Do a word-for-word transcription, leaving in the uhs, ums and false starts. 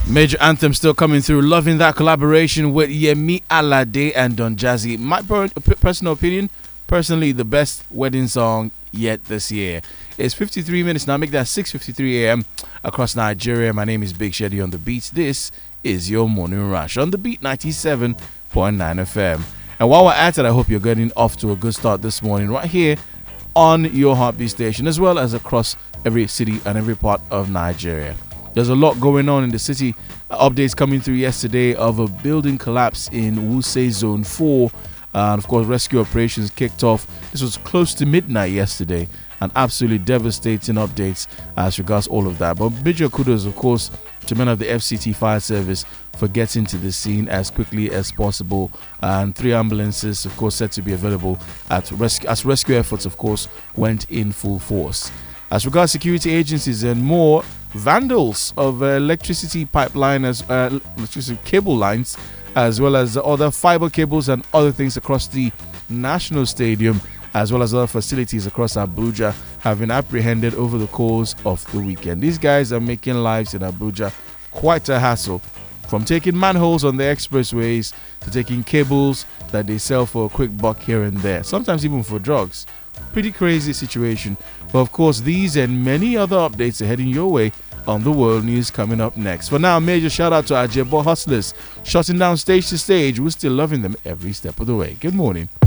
Major anthem still coming through. Loving that collaboration with Yemi Alade and Don Jazzy. My per- personal opinion, personally the best wedding song yet this year. It's fifty-three minutes now. Make that six fifty-three a.m. across Nigeria. My name is Big Sheddy on the beats. This is your morning rush on the beat ninety-seven point nine F M. And while we're at it, I hope you're getting off to a good start this morning right here on your heartbeat station, as well as across every city and every part of Nigeria. There's a lot going on in the city. Updates coming through yesterday of a building collapse in Wuse Zone four. Uh, and of course, rescue operations kicked off. This was close to midnight yesterday. And absolutely devastating updates as regards all of that. But major kudos, of course, to men of the F C T Fire Service for getting to the scene as quickly as possible. And three ambulances, of course, said to be available at rescue, as rescue efforts, of course, went in full force. As regards security agencies and more, vandals of uh, electricity pipeline, as uh, electricity cable lines, as well as other fiber cables and other things across the National Stadium, as well as other facilities across Abuja, have been apprehended over the course of the weekend. These guys are making lives in Abuja quite a hassle, from taking manholes on the expressways to taking cables that they sell for a quick buck here and there, sometimes even for drugs. Pretty crazy situation. But of course, these and many other updates are heading your way on the world news coming up next. For now, major shout out to Ajebo Hustlers, shutting down stage to stage. We're still loving them every step of the way. Good morning.